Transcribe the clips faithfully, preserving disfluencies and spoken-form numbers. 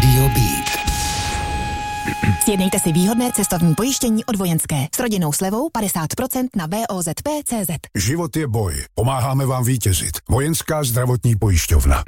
Rádio Beat. Sjednejte si výhodné cestovní pojištění od Vojenské s rodinnou slevou padesát procent na V O Z P tečka cé zet. Život je boj. Pomáháme vám vítězit. Vojenská zdravotní pojišťovna.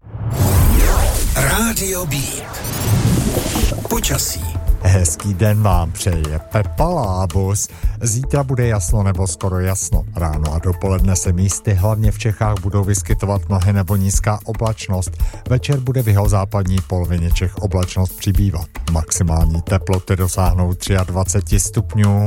Rádio Beat. Počasí. Hezký den vám přeje Pepa Lábus. Zítra bude jasno nebo skoro jasno. Ráno a dopoledne se místy, hlavně v Čechách, budou vyskytovat mlhy nebo nízká oblačnost. Večer bude v jihozápadní polovině Čech oblačnost přibývat. Maximální teploty dosáhnou dvacet tři stupňů.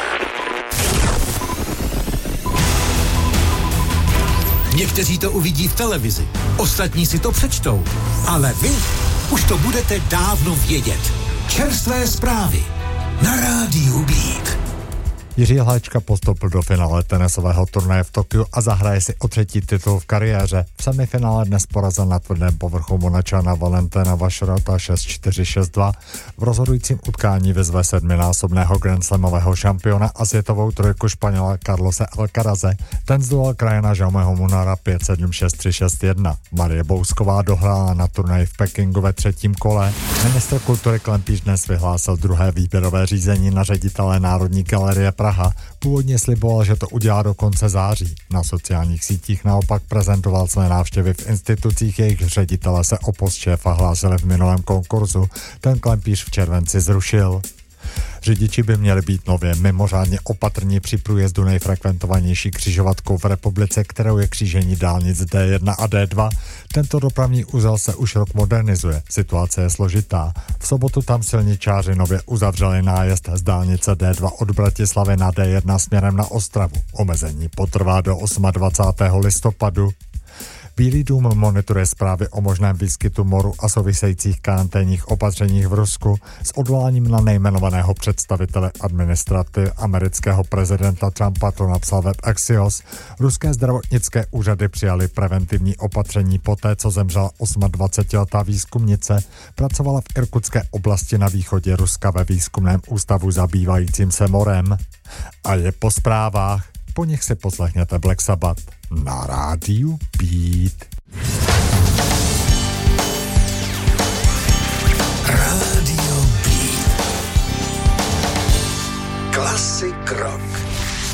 Někteří to uvidí v televizi, ostatní si to přečtou, ale vy už to budete dávno vědět. Čerstvé zprávy na Rádiu Beat. Jiří Hléčka postoupil do finále tenisového turnaje v Tokiu a zahraje si o třetí titul v kariéře. V semifinále dnes porazil na tvrdém povrchu Monačana Valentina Vašrota šest čtyři šest dva. V rozhodujícím utkání vyzve sedminásobného grandslamového šampiona a světovou trojku Španěla Carlose Alcaraze. Ten zdolal krajina Jaumeho Munara pět sedm šest tři šest jedna. Marie Bousková dohrála na turnaji v Pekingu ve třetím kole. Ministr kultury Klempíš dnes vyhlásil druhé výběrové řízení na ředitele Národní galerie Praha. Původně sliboval, že to udělá do konce září. Na sociálních sítích naopak prezentoval své návštěvy v institucích, jejich ředitele se o post šéfa hlásili v minulém konkurzu. Ten Klempíš v červenci zrušil. Řidiči by měli být nově mimořádně opatrní při průjezdu nejfrekventovanější křižovatkou v republice, kterou je křížení dálnic D jedna a D dva. Tento dopravní uzel se už rok modernizuje. Situace je složitá. V sobotu tam silničáři nově uzavřeli nájezd z dálnice D dva od Bratislavy na D jedna směrem na Ostravu. Omezení potrvá do dvacátého osmého listopadu. Bílý dům monitoruje zprávy o možném výskytu moru a souvisejících karanténních opatřeních v Rusku s odvoláním na nejmenovaného představitele administrativy amerického prezidenta Trumpa, to napsal web Axios. Ruské zdravotnické úřady přijaly preventivní opatření poté, co zemřela dvacetiosmiletá výzkumnice. Pracovala v Irkutské oblasti na východě Ruska ve výzkumném ústavu zabývajícím se morem. A je po zprávách. Po nich si poslechněte Black Sabbath na Rádiu Beat.